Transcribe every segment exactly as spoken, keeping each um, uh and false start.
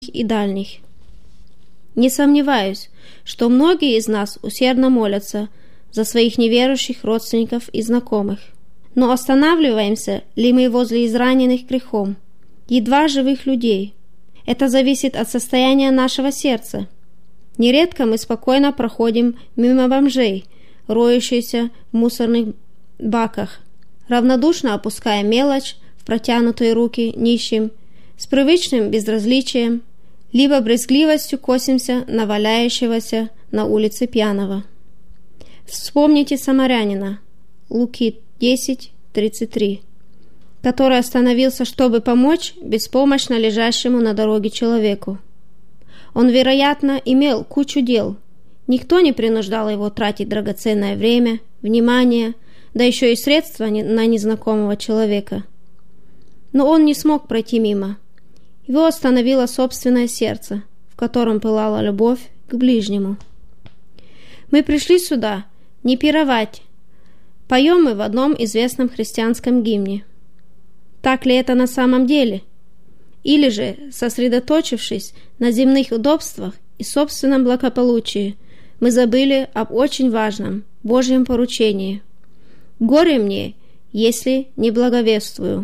и дальних. Не сомневаюсь, что многие из нас усердно молятся за своих неверующих родственников и знакомых. Но останавливаемся ли мы возле израненных грехом, едва живых людей? Это зависит от состояния нашего сердца. Нередко мы спокойно проходим мимо бомжей, роющихся в мусорных баках, равнодушно опуская мелочь в протянутые руки нищим, с привычным безразличием, либо брезгливостью косимся на валяющегося на улице пьяного. Вспомните самарянина, Луки десять тридцать три, который остановился, чтобы помочь беспомощно лежащему на дороге человеку. Он, вероятно, имел кучу дел. Никто не принуждал его тратить драгоценное время, внимание, да еще и средства на незнакомого человека. Но он не смог пройти мимо. Его остановило собственное сердце, в котором пылала любовь к ближнему. Мы пришли сюда не пировать. Поем мы в одном известном христианском гимне. Так ли это на самом деле? Или же, сосредоточившись на земных удобствах и собственном благополучии, мы забыли об очень важном Божьем поручении? Горе мне, если не благовествую.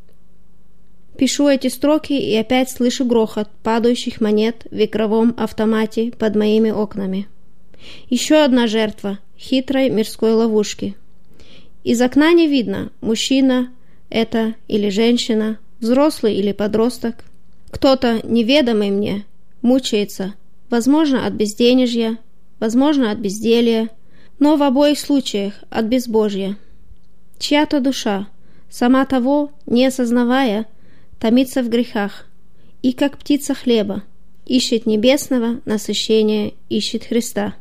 Пишу эти строки и опять слышу грохот падающих монет в игровом автомате под моими окнами. Еще одна жертва хитрой мирской ловушки. Из окна не видно, мужчина это или женщина, взрослый или подросток. Кто-то, неведомый мне, мучается, возможно, от безденежья, возможно, от безделья, но в обоих случаях от безбожья. Чья-то душа, сама того не осознавая, томится в грехах и, как птица хлеба, ищет небесного насыщения, ищет Христа.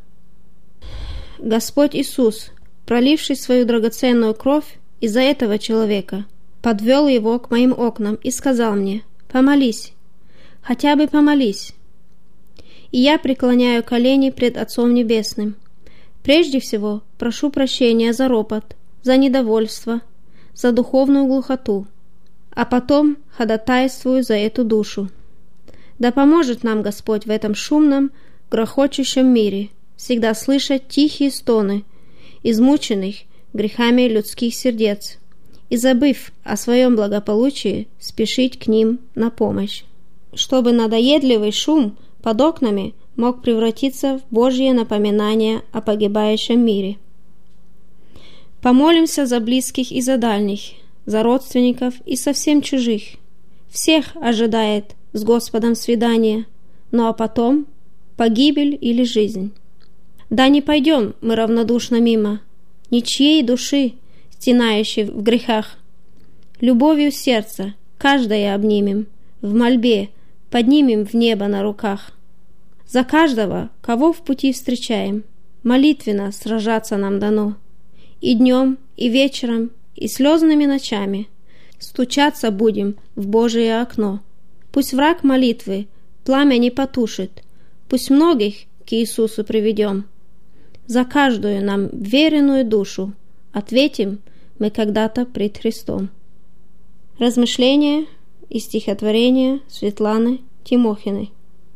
Господь Иисус, проливший свою драгоценную кровь из-за этого человека, подвел его к моим окнам и сказал мне: «Помолись, хотя бы помолись». И я преклоняю колени пред Отцом Небесным. Прежде всего прошу прощения за ропот, за недовольство, за духовную глухоту, а потом ходатайствую за эту душу. Да поможет нам Господь в этом шумном, грохочущем мире всегда слышать тихие стоны измученных грехами людских сердец и, забыв о своем благополучии, спешить к ним на помощь, чтобы надоедливый шум под окнами мог превратиться в Божье напоминание о погибающем мире. Помолимся за близких и за дальних, за родственников и совсем чужих. Всех ожидает с Господом свидание, ну а потом погибель или жизнь. Да не пойдем мы равнодушно мимо ничьей души, стенающей в грехах. Любовью сердца каждое обнимем, в мольбе поднимем в небо на руках. За каждого, кого в пути встречаем, молитвенно сражаться нам дано. И днем, и вечером, и слезными ночами стучаться будем в Божие окно. Пусть враг молитвы пламя не потушит, пусть многих к Иисусу приведем. За каждую нам веренную душу ответим мы когда-то пред Христом. Размышления и стихотворения Светланы Тимохиной.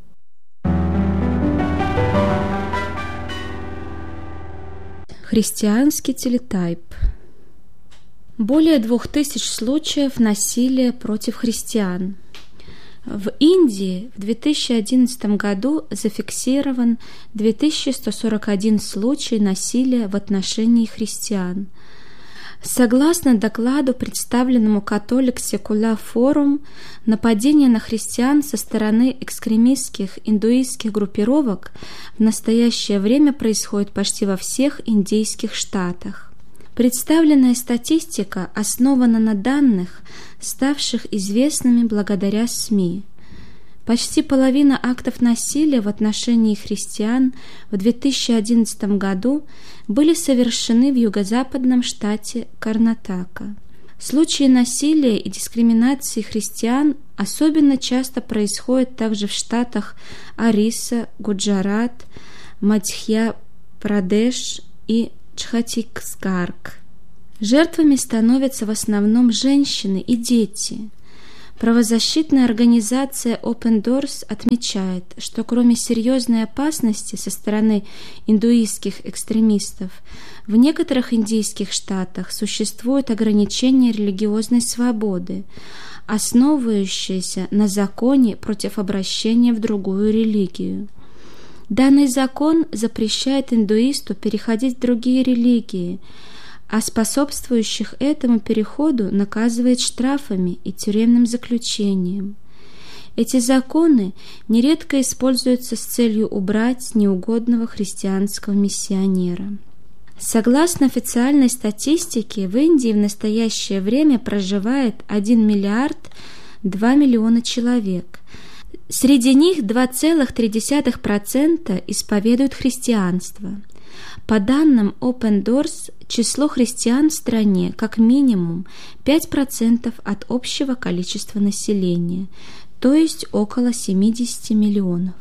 Христианский телетайп. Более двух тысяч случаев насилия против христиан. В Индии в две тысячи одиннадцатом году зафиксирован две тысячи сто сорок один случай насилия в отношении христиан. Согласно докладу, представленному Catholic Secular Forum, нападения на христиан со стороны экстремистских индуистских группировок в настоящее время происходят почти во всех индийских штатах. Представленная статистика основана на данных, ставших известными благодаря СМИ. Почти половина актов насилия в отношении христиан в две тысячи одиннадцатом году были совершены в юго-западном штате Карнатака. Случаи насилия и дискриминации христиан особенно часто происходят также в штатах Ориса, Гуджарат, Мадхья-Прадеш и Чхаттисгарх. Жертвами становятся в основном женщины и дети. Правозащитная организация Open Doors отмечает, что кроме серьезной опасности со стороны индуистских экстремистов, в некоторых индийских штатах существуют ограничения религиозной свободы, основывающиеся на законе против обращения в другую религию. Данный закон запрещает индуисту переходить в другие религии, а способствующих этому переходу наказывает штрафами и тюремным заключением. Эти законы нередко используются с целью убрать неугодного христианского миссионера. Согласно официальной статистике, в Индии в настоящее время проживает один миллиард два миллиона человек. Среди них два целых три десятых процента исповедуют христианство. По данным Open Doors, число христиан в стране как минимум пять процентов от общего количества населения, то есть около семьдесят миллионов.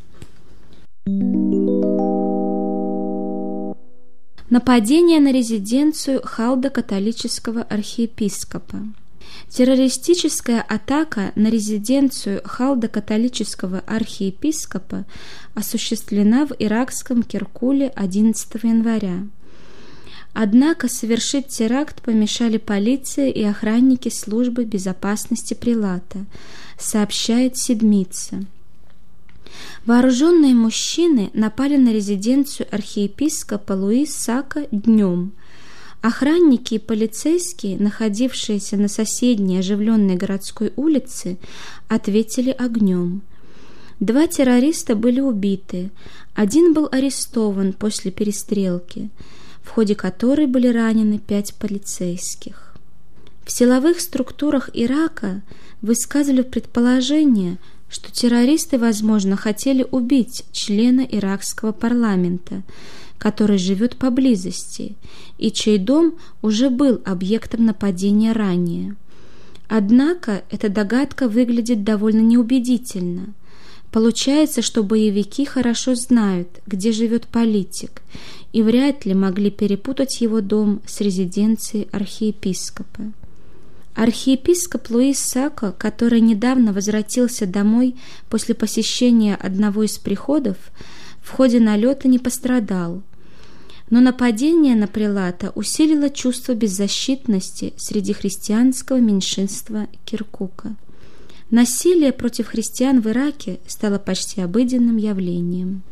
Нападение на резиденцию халдо-католического архиепископа. Террористическая атака на резиденцию халдо-католического архиепископа осуществлена в иракском Киркуле одиннадцатого января. Однако совершить теракт помешали полиция и охранники службы безопасности прилата, сообщает Седмица. Вооруженные мужчины напали на резиденцию архиепископа Луис Сака днем. Охранники и полицейские, находившиеся на соседней оживленной городской улице, ответили огнем. Два террориста были убиты, один был арестован после перестрелки, в ходе которой были ранены пять полицейских. В силовых структурах Ирака высказывали предположение, что террористы, возможно, хотели убить члена иракского парламента, который живет поблизости и чей дом уже был объектом нападения ранее. Однако эта догадка выглядит довольно неубедительно. Получается, что боевики хорошо знают, где живет политик, и вряд ли могли перепутать его дом с резиденцией архиепископа. Архиепископ Луис Сака, который недавно возвратился домой после посещения одного из приходов, в ходе налета не пострадал. Но нападение на прилата усилило чувство беззащитности среди христианского меньшинства Киркука. Насилие против христиан в Ираке стало почти обыденным явлением.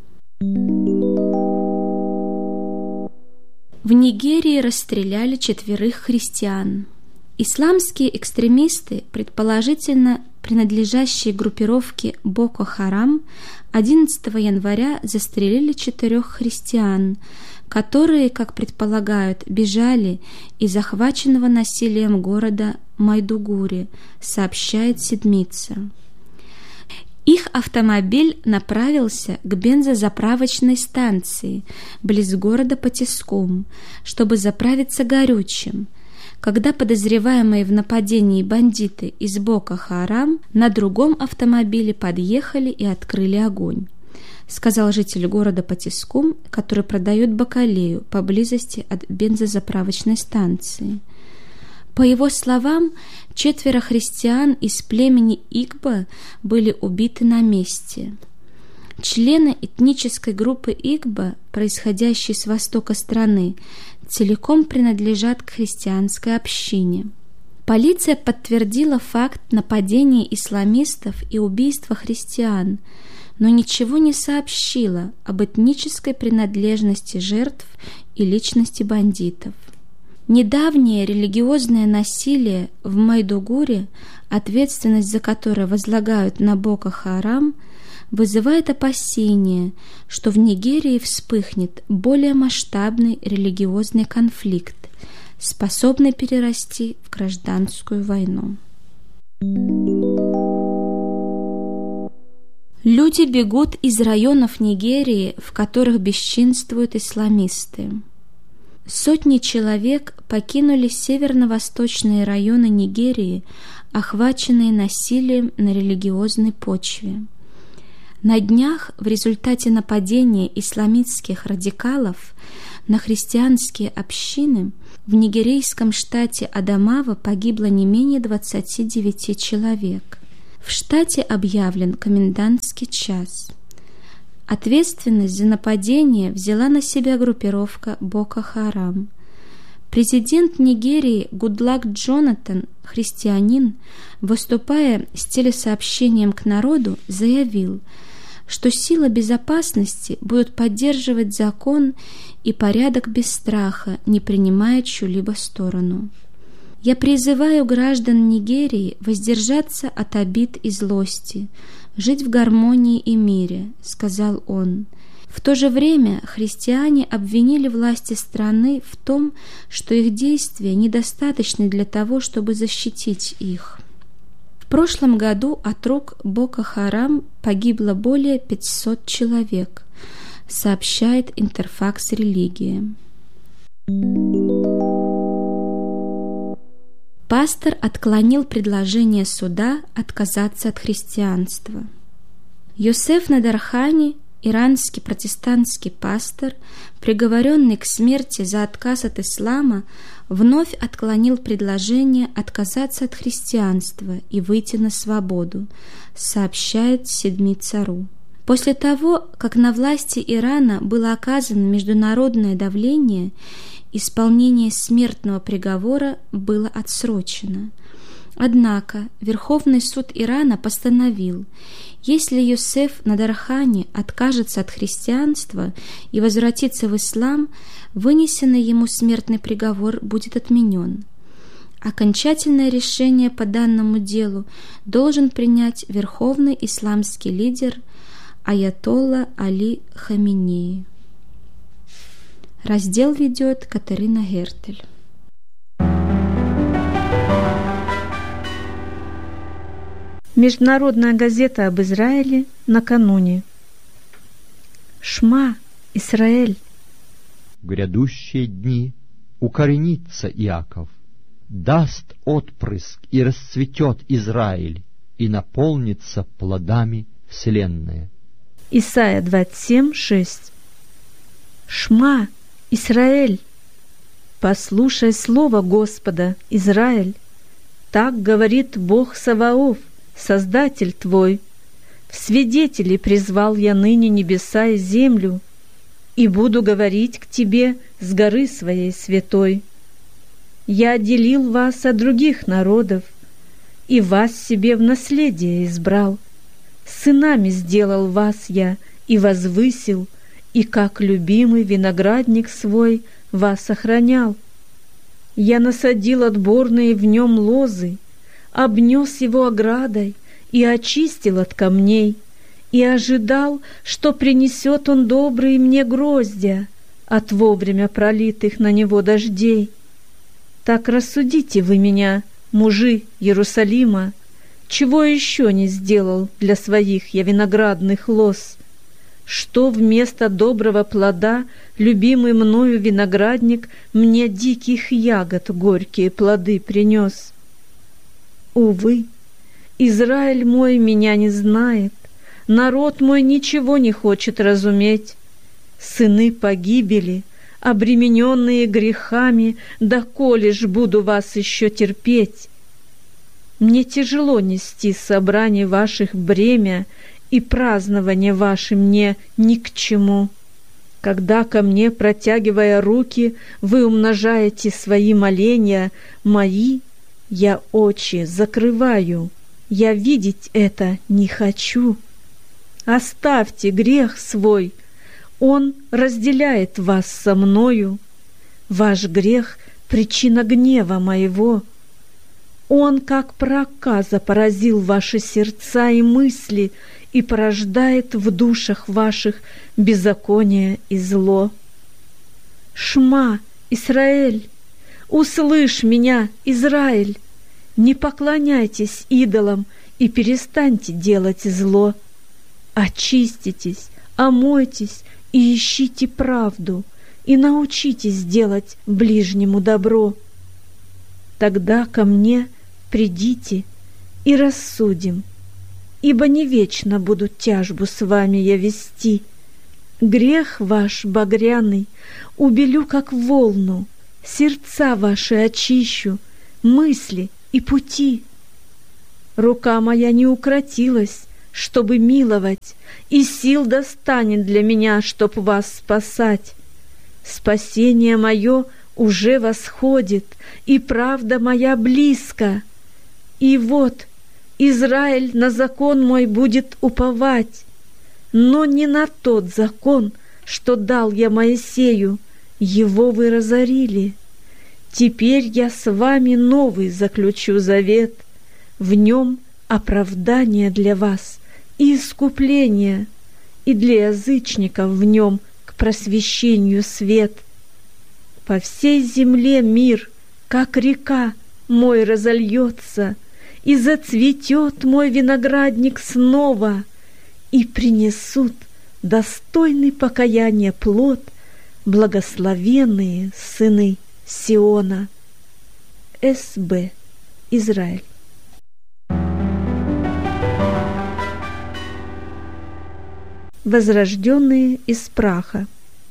В Нигерии расстреляли четверых христиан. Исламские экстремисты, предположительно принадлежащие группировке Боко-Харам, одиннадцатого января застрелили четырех христиан, которые, как предполагают, бежали из захваченного насилием города Майдугури, сообщает Седмица. Их автомобиль направился к бензозаправочной станции близ города Патискум, чтобы заправиться горючим, когда подозреваемые в нападении бандиты из Боко-Харам на другом автомобиле подъехали и открыли огонь, сказал житель города Патискум, который продает бакалею поблизости от бензозаправочной станции. По его словам, четверо христиан из племени Игбо были убиты на месте. Члены этнической группы Игбо, происходящей с востока страны, целиком принадлежат к христианской общине. Полиция подтвердила факт нападения исламистов и убийства христиан, но ничего не сообщила об этнической принадлежности жертв и личности бандитов. Недавнее религиозное насилие в Майдугури, ответственность за которое возлагают на Боко-Харам, вызывает опасения, что в Нигерии вспыхнет более масштабный религиозный конфликт, способный перерасти в гражданскую войну. Люди бегут из районов Нигерии, в которых бесчинствуют исламисты. Сотни человек покинули северно-восточные районы Нигерии, охваченные насилием на религиозной почве. На днях в результате нападения исламистских радикалов на христианские общины в нигерийском штате Адамава погибло не менее двадцати девяти человек. В штате объявлен комендантский час. Ответственность за нападение взяла на себя группировка Боко Харам. Президент Нигерии Гудлак Джонатан, христианин, выступая с телесообщением к народу, заявил, что силы безопасности будут поддерживать закон и порядок без страха, не принимая чью-либо сторону. «Я призываю граждан Нигерии воздержаться от обид и злости, жить в гармонии и мире», — сказал он. В то же время христиане обвинили власти страны в том, что их действия недостаточны для того, чтобы защитить их. В прошлом году от рук Боко Харам погибло более пятисот человек, сообщает Интерфакс Религия. Пастор отклонил предложение суда отказаться от христианства. Йосеф Надархани, иранский протестантский пастор, приговоренный к смерти за отказ от ислама, вновь отклонил предложение отказаться от христианства и выйти на свободу, сообщает Седмица.ру. После того, как на власти Ирана было оказано международное давление, исполнение смертного приговора было отсрочено. Однако Верховный суд Ирана постановил, если Йосеф Надархани откажется от христианства и возвратится в ислам, вынесенный ему смертный приговор будет отменен. Окончательное решение по данному делу должен принять верховный исламский лидер Аятолла Али Хаминеи. Раздел ведет Катерина Гертель. Международная газета об Израиле накануне. Шма, Исраэль. В грядущие дни укоренится Иаков, даст отпрыск и расцветет Израиль, и наполнится плодами вселенная. Исайя двадцать семь, шесть. Шма, Исраэль. Послушай слово Господа, Израиль. Так говорит Бог Саваоф, Создатель твой. В свидетели призвал я ныне небеса и землю, и буду говорить к тебе с горы своей святой. Я отделил вас от других народов, и вас себе в наследие избрал. Сынами сделал вас я и возвысил, и как любимый виноградник свой вас охранял. Я насадил отборные в нем лозы, обнес его оградой и очистил от камней, и ожидал, что принесет он добрые мне гроздья от вовремя пролитых на него дождей. Так рассудите вы меня, мужи Иерусалима, чего еще не сделал для своих я виноградных лоз? Что вместо доброго плода любимый мною виноградник мне диких ягод горькие плоды принес? Увы, Израиль мой меня не знает, народ мой ничего не хочет разуметь. Сыны погибели, обремененные грехами, доколе ж буду вас еще терпеть? Мне тяжело нести собрание ваших бремя, и празднование ваше мне ни к чему. Когда ко мне, протягивая руки, вы умножаете свои моления мои, я очи закрываю, я видеть это не хочу. Оставьте грех свой, он разделяет вас со мною. Ваш грех — причина гнева моего. Он, как проказа, поразил ваши сердца и мысли и порождает в душах ваших беззаконие и зло. Шма, Исраэль, услышь меня, Израиль, не поклоняйтесь идолам и перестаньте делать зло. Очиститесь, омойтесь и ищите правду, и научитесь делать ближнему добро. Тогда ко мне придите и рассудим. ибо не вечно буду тяжбу с вами я вести. Грех ваш багряный убелю, как волну, сердца ваши очищу, мысли и пути. Рука моя не укротилась, чтобы миловать, и сил достанет для меня, чтоб вас спасать. Спасение мое уже восходит, и правда моя близко. И вот Израиль на закон мой будет уповать, но не на тот закон, что дал я Моисею, его вы разорили. Теперь я с вами новый заключу завет, в нем оправдание для вас и искупление, и для язычников в нем к просвещению свет. По всей земле мир, как река, мой разольется, и зацветет мой виноградник снова, и принесут достойный покаяния плод благословенные сыны Сиона. С Б Израиль. Возрожденные из праха.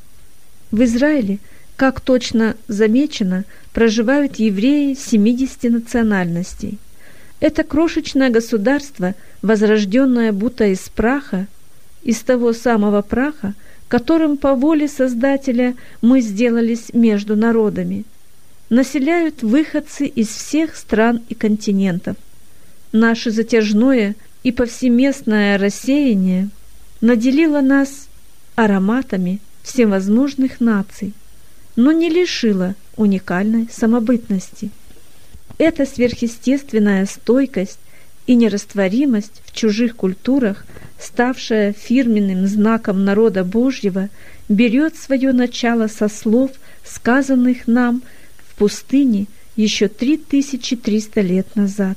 В Израиле, как точно замечено, проживают евреи семидесяти национальностей. Это крошечное государство, возрожденное будто из праха, из того самого праха, которым по воле Создателя мы сделались между народами, населяют выходцы из всех стран и континентов. Наше затяжное и повсеместное рассеяние наделило нас ароматами всевозможных наций, но не лишило уникальной самобытности. Эта сверхъестественная стойкость и нерастворимость в чужих культурах, ставшая фирменным знаком народа Божьего, берет свое начало со слов, сказанных нам в пустыне еще три тысячи триста лет назад.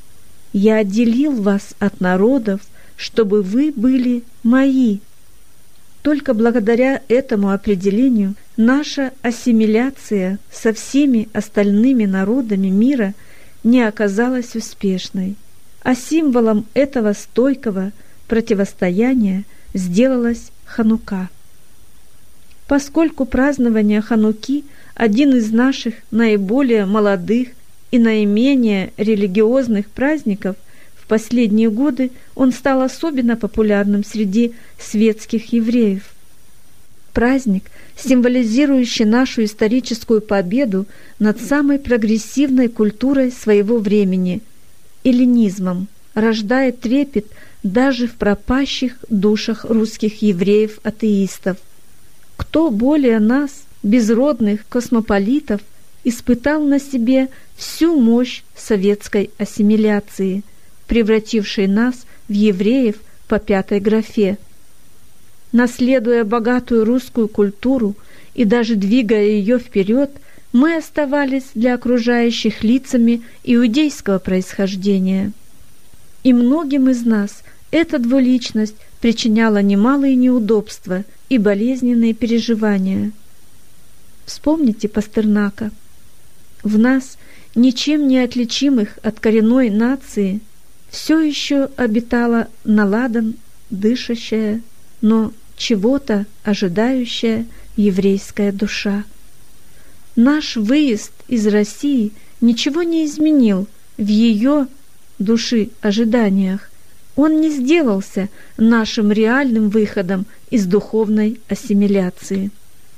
«Я отделил вас от народов, чтобы вы были мои». Только благодаря этому определению наша ассимиляция со всеми остальными народами мира не оказалась успешной, а символом этого стойкого противостояния сделалась Ханука. Поскольку празднование Хануки – один из наших наиболее молодых и наименее религиозных праздников, в последние годы он стал особенно популярным среди светских евреев. Праздник, символизирующий нашу историческую победу над самой прогрессивной культурой своего времени – эллинизмом, рождает трепет даже в пропащих душах русских евреев-атеистов. Кто более нас, безродных космополитов, испытал на себе всю мощь советской ассимиляции, превратившей нас в евреев по пятой графе? Наследуя богатую русскую культуру и даже двигая ее вперед, мы оставались для окружающих лицами иудейского происхождения. И многим из нас эта двуличность причиняла немалые неудобства и болезненные переживания. Вспомните Пастернака. В нас, ничем не отличимых от коренной нации, все еще обитала наладан дышащая, но чего-то ожидающая еврейская душа. Наш выезд из России ничего не изменил в ее души ожиданиях. Он не сделался нашим реальным выходом из духовной ассимиляции.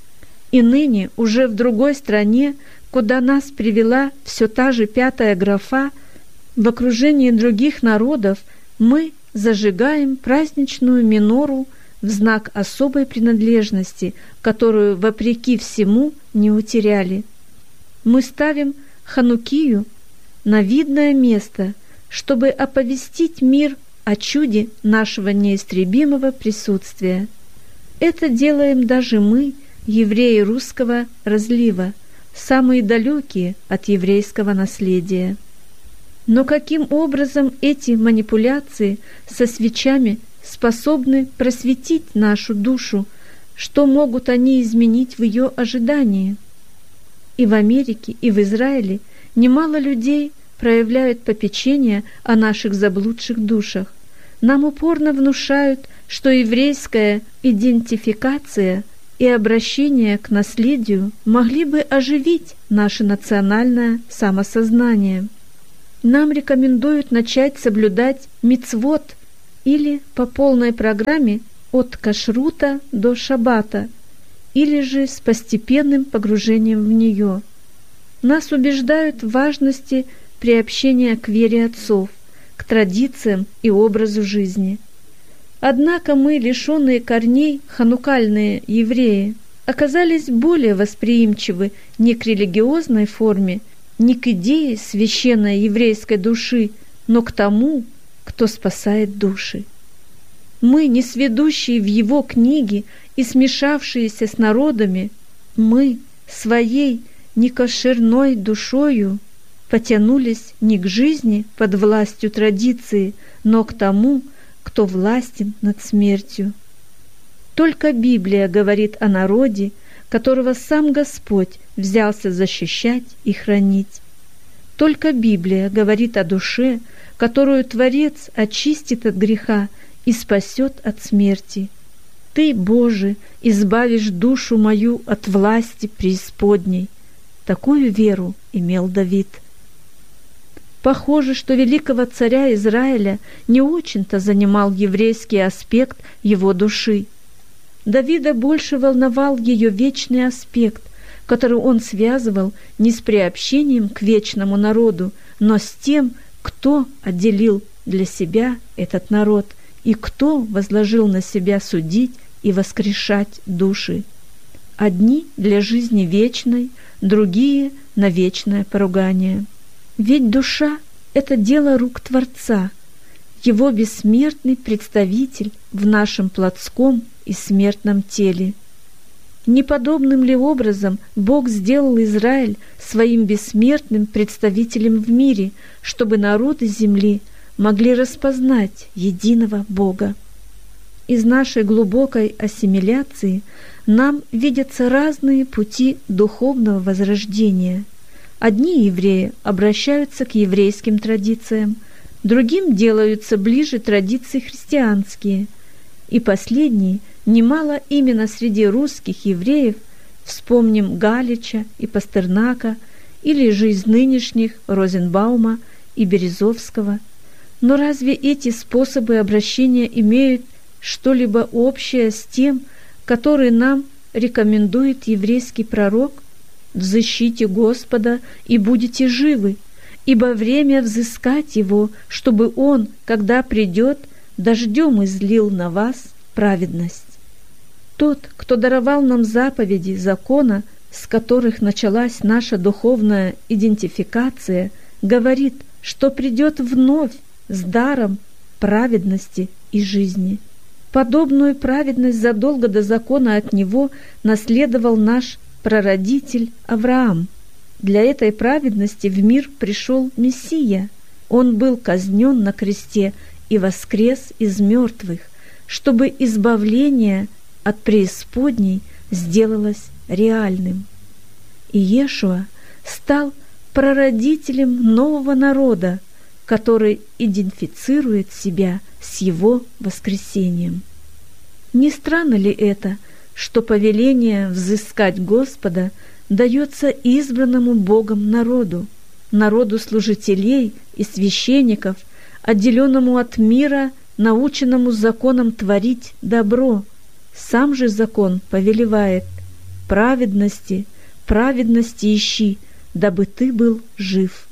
И ныне уже в другой стране, куда нас привела все та же пятая графа, в окружении других народов мы зажигаем праздничную минору в знак особой принадлежности, которую, вопреки всему, не утеряли. Мы ставим Ханукию на видное место, чтобы оповестить мир о чуде нашего неистребимого присутствия. Это делаем даже мы, евреи русского разлива, самые далекие от еврейского наследия. Но каким образом эти манипуляции со свечами способны просветить нашу душу, что могут они изменить в ее ожидании? И в Америке, и в Израиле немало людей проявляют попечение о наших заблудших душах, Нам упорно внушают, что еврейская идентификация и обращение к наследию могли бы оживить наше национальное самосознание. Нам рекомендуют начать соблюдать мицвот или по полной программе от кашрута до шаббата, или же с постепенным погружением в нее. Нас убеждают в важности приобщения к вере отцов, к традициям и образу жизни. Однако мы, лишенные корней, ханукальные евреи, оказались более восприимчивы не к религиозной форме, не к идее священной еврейской души, но к тому, кто спасает души. Мы, несведущие в его книги и смешавшиеся с народами, мы своей некошерной душою потянулись не к жизни под властью традиции, но к тому, кто властен над смертью. Только Библия говорит о народе, которого сам Господь взялся защищать и хранить. Только Библия говорит о душе, которую Творец очистит от греха и спасет от смерти. Ты, Боже, избавишь душу мою от власти преисподней. Такую веру имел Давид. Похоже, что великого царя Израиля не очень-то занимал еврейский аспект его души. Давида больше волновал ее вечный аспект, который он связывал не с приобщением к вечному народу, но с тем, кто отделил для себя этот народ и кто возложил на себя судить и воскрешать души. Одни для жизни вечной, другие на вечное поругание. Ведь душа — это дело рук Творца, его бессмертный представитель в нашем плотском и смертном теле. Неподобным ли образом Бог сделал Израиль своим бессмертным представителем в мире, чтобы народы земли могли распознать единого Бога? Из нашей глубокой ассимиляции нам видятся разные пути духовного возрождения. Одни евреи обращаются к еврейским традициям, другим делаются ближе традиции христианские, и последние немало именно среди русских евреев, вспомним Галича и Пастернака, или же из нынешних Розенбаума и Березовского. Но разве эти способы обращения имеют что-либо общее с тем, который нам рекомендует еврейский пророк? «Взыщите Господа, и будете живы, ибо время взыскать Его, чтобы Он, когда придет, дождем излил на вас праведность». Тот, кто даровал нам заповеди закона, с которых началась наша духовная идентификация, говорит, что придет вновь с даром праведности и жизни. Подобную праведность задолго до закона от Него наследовал наш прародитель Авраам. Для этой праведности в мир пришел Мессия. Он был казнен на кресте и воскрес из мертвых, чтобы избавление от преисподней сделалось реальным. И Иешуа стал прародителем нового народа, который идентифицирует себя с его воскресением. Не странно ли это, что повеление взыскать Господа дается избранному Богом народу, народу служителей и священников, отделенному от мира, наученному законом творить добро? Сам же закон повелевает: праведности, праведности ищи, дабы ты был жив.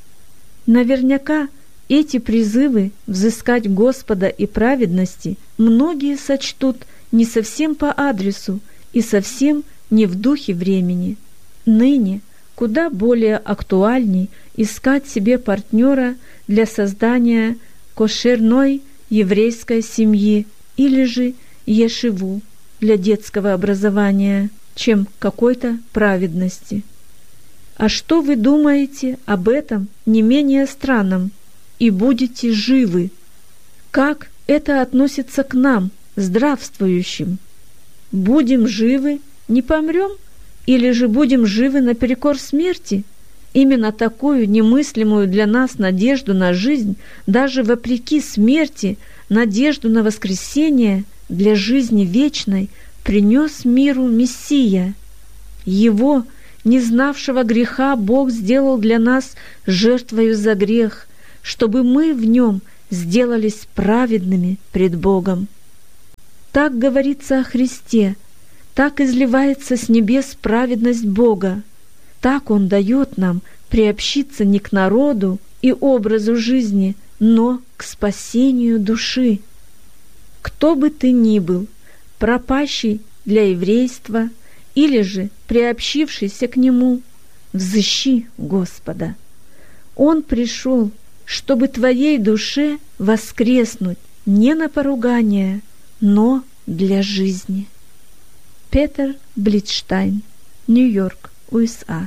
Наверняка эти призывы взыскать Господа и праведности многие сочтут не совсем по адресу и совсем не в духе времени. Ныне куда более актуальней искать себе партнера для создания кошерной еврейской семьи или же ешиву для детского образования, чем какой-то праведности. А что вы думаете об этом не менее странном? И будете живы. Как это относится к нам, здравствующим? Будем живы, не помрем? Или же будем живы наперекор смерти? Именно такую немыслимую для нас надежду на жизнь, даже вопреки смерти, надежду на воскресение для жизни вечной принес миру Мессия. Его, не знавшего греха, Бог сделал для нас жертвою за грех, чтобы мы в нем сделались праведными пред Богом. Так говорится о Христе, так изливается с небес праведность Бога, так Он дает нам приобщиться не к народу и образу жизни, но к спасению души. Кто бы ты ни был, пропащий для еврейства или же приобщившийся к Нему, взыщи Господа. Он пришел, чтобы твоей душе воскреснуть не на поругание, но для жизни. Петер Блитштайн, Нью-Йорк, У Эс А.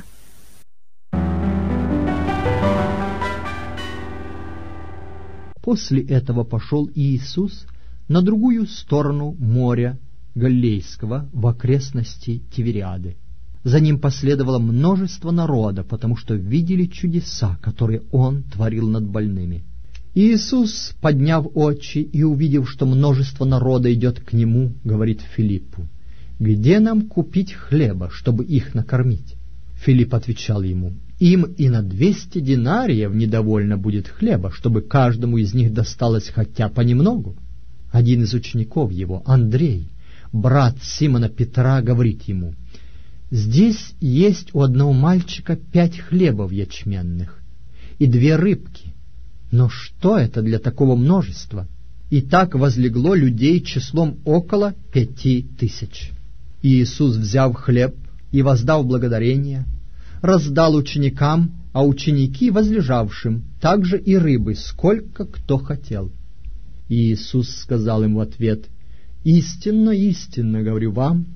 После этого пошел Иисус на другую сторону моря Галилейского в окрестности Тивериады. За ним последовало множество народа, потому что видели чудеса, которые Он творил над больными. Иисус, подняв очи и увидев, что множество народа идет к Нему, говорит Филиппу: «Где нам купить хлеба, чтобы их накормить?» Филипп отвечал ему: «Им и на двести динариев недовольно будет хлеба, чтобы каждому из них досталось хотя понемногу». Один из учеников его, Андрей, брат Симона Петра, говорит ему: «Здесь есть у одного мальчика пять хлебов ячменных и две рыбки. Но что это для такого множества?» И так возлегло людей числом около пяти тысяч. И Иисус, взяв хлеб и воздав благодарение, раздал ученикам, а ученики возлежавшим, также и рыбы, сколько кто хотел. И Иисус сказал им в ответ: «Истинно, истинно говорю вам,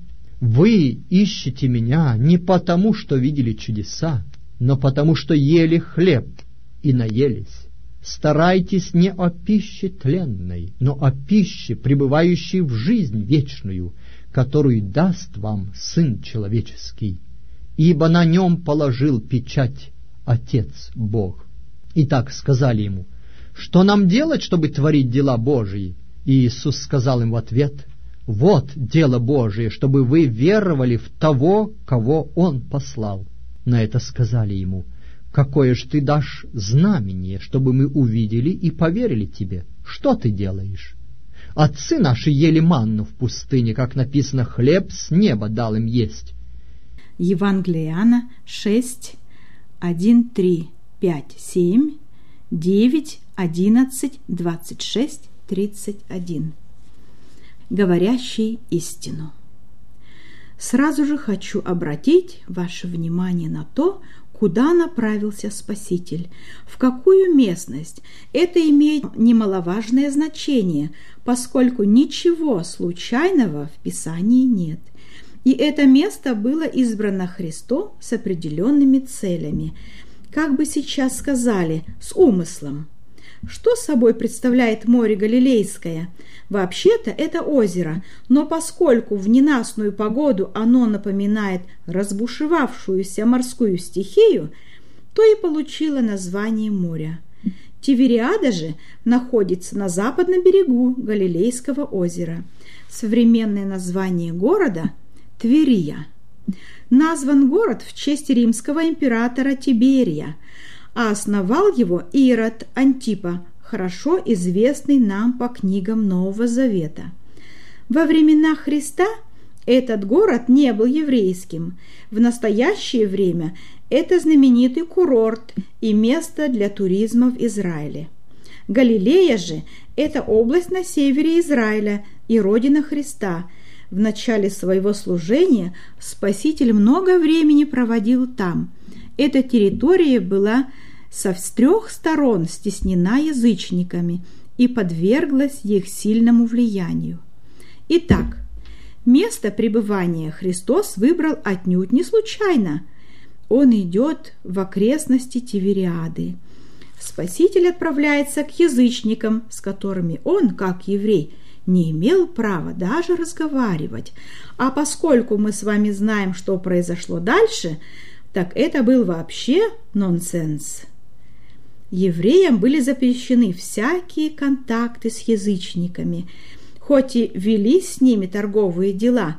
вы ищете Меня не потому, что видели чудеса, но потому, что ели хлеб и наелись. Старайтесь не о пище тленной, но о пище, пребывающей в жизнь вечную, которую даст вам Сын Человеческий, ибо на Нем положил печать Отец Бог». Итак, сказали Ему: «Что нам делать, чтобы творить дела Божии?» И Иисус сказал им в ответ: «Вот дело Божие, чтобы вы веровали в того, кого Он послал». На это сказали Ему: «Какое ж ты дашь знамение, чтобы мы увидели и поверили тебе? Что ты делаешь? Отцы наши ели манну в пустыне, как написано: хлеб с неба дал им есть». Евангелие Иоанна шесть, один, три, пять, семь, девять, одиннадцать, двадцать шесть, тридцать один. Говорящий истину. Сразу же хочу обратить ваше внимание на то, куда направился Спаситель, в какую местность. Это имеет немаловажное значение, поскольку ничего случайного в Писании нет. И это место было избрано Христом с определенными целями, как бы сейчас сказали, с умыслом. Что собой представляет море Галилейское? Вообще-то это озеро, но поскольку в ненастную погоду оно напоминает разбушевавшуюся морскую стихию, то и получило название моря. Тивериада же находится на западном берегу Галилейского озера. Современное название города – Тверия. Назван город в честь римского императора Тиберия, а основал его Ирод Антипа, хорошо известный нам по книгам Нового Завета. Во времена Христа этот город не был еврейским. В настоящее время это знаменитый курорт и место для туризма в Израиле. Галилея же – это область на севере Израиля и родина Христа. В начале своего служения Спаситель много времени проводил там. Эта территория была со трех сторон стеснена язычниками и подверглась их сильному влиянию. Итак, место пребывания Христос выбрал отнюдь не случайно. Он идет в окрестности Тивериады. Спаситель отправляется к язычникам, с которыми он, как еврей, не имел права даже разговаривать. А поскольку мы с вами знаем, что произошло дальше, так это был вообще нонсенс. Евреям были запрещены всякие контакты с язычниками, хоть и вели с ними торговые дела,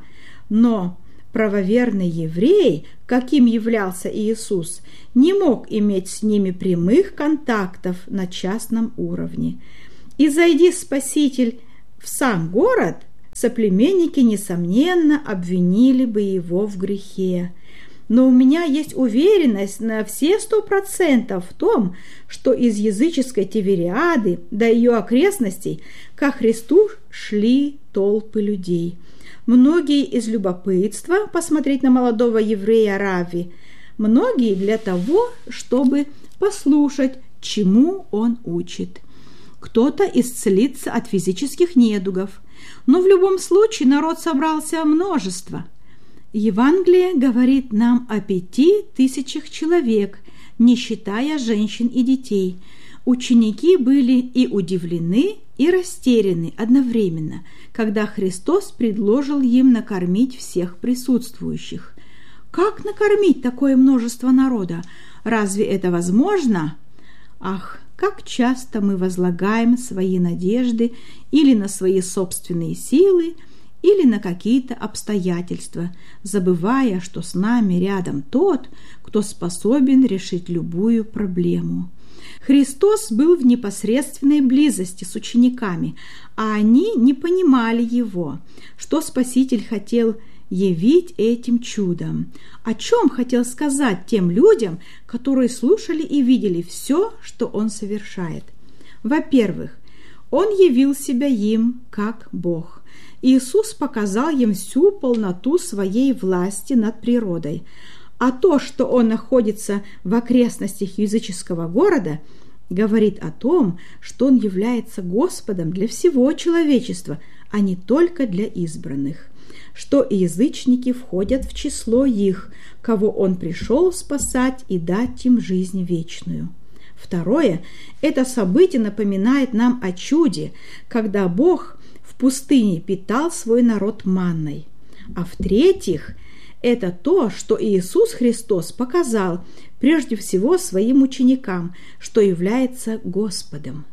но правоверный еврей, каким являлся Иисус, не мог иметь с ними прямых контактов на частном уровне. И зайди Спаситель в сам город, соплеменники, несомненно, обвинили бы его в грехе. Но у меня есть уверенность на все сто процентов в том, что из языческой Тивериады до ее окрестностей ко Христу шли толпы людей. Многие из любопытства посмотреть на молодого еврея Рави, многие для того, чтобы послушать, чему он учит. Кто-то исцелится от физических недугов, но в любом случае народ собрался множество. Евангелие говорит нам о пяти тысячах человек, не считая женщин и детей. Ученики были и удивлены, и растеряны одновременно, когда Христос предложил им накормить всех присутствующих. Как накормить такое множество народа? Разве это возможно? Ах, как часто мы возлагаем свои надежды или на свои собственные силы, или на какие-то обстоятельства, забывая, что с нами рядом тот, кто способен решить любую проблему. Христос был в непосредственной близости с учениками, а они не понимали Его, что Спаситель хотел явить этим чудом. О чем хотел сказать тем людям, которые слушали и видели все, что Он совершает? Во-первых, Он явил себя им как Бог. Иисус показал им всю полноту своей власти над природой. А то, что Он находится в окрестностях языческого города, говорит о том, что Он является Господом для всего человечества, а не только для избранных, что и язычники входят в число их, кого Он пришел спасать и дать им жизнь вечную. Второе, это событие напоминает нам о чуде, когда Бог в пустыне питал свой народ манной. А в-третьих, это то, что Иисус Христос показал прежде всего своим ученикам, что является Господом.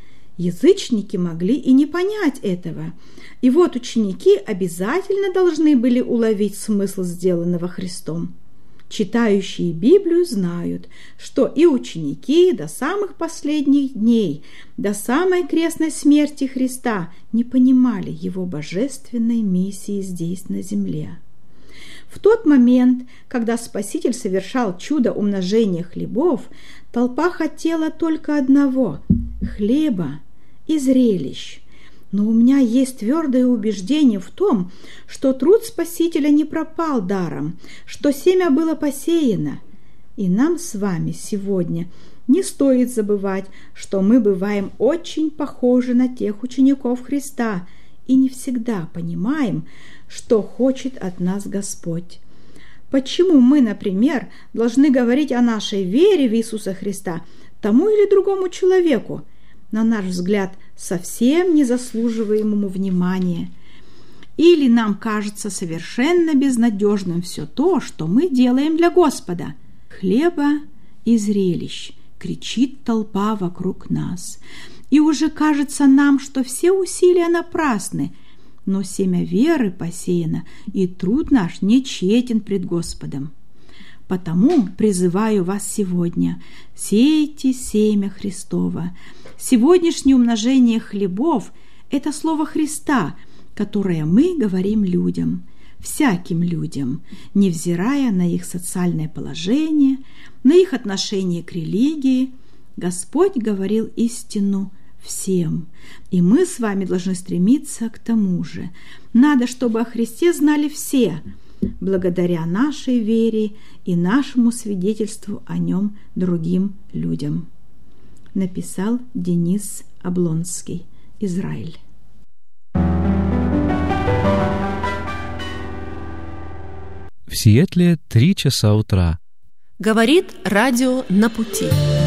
Язычники могли и не понять этого, и вот ученики обязательно должны были уловить смысл сделанного Христом. Читающие Библию знают, что и ученики до самых последних дней, до самой крестной смерти Христа не понимали Его божественной миссии здесь на земле. В тот момент, когда Спаситель совершал чудо умножения хлебов, толпа хотела только одного – хлеба и зрелищ. Но у меня есть твердое убеждение в том, что труд Спасителя не пропал даром, что семя было посеяно. И нам с вами сегодня не стоит забывать, что мы бываем очень похожи на тех учеников Христа и не всегда понимаем, что хочет от нас Господь. Почему мы, например, должны говорить о нашей вере в Иисуса Христа тому или другому человеку, на наш взгляд, совсем не заслуживаемому внимания? Или нам кажется совершенно безнадежным все то, что мы делаем для Господа? «Хлеба и зрелищ!» — кричит толпа вокруг нас. И уже кажется нам, что все усилия напрасны, но семя веры посеяно, и труд наш не тщетен пред Господом. Потому призываю вас сегодня: сейте семя Христово. Сегодняшнее умножение хлебов – это слово Христа, которое мы говорим людям, всяким людям, невзирая на их социальное положение, на их отношение к религии. Господь говорил истину всем, и мы с вами должны стремиться к тому же. Надо, чтобы о Христе знали все, благодаря нашей вере и нашему свидетельству о Нем другим людям. Написал Денис Облонский, Израиль. В Сиэтле три часа утра. Говорит радио «На пути».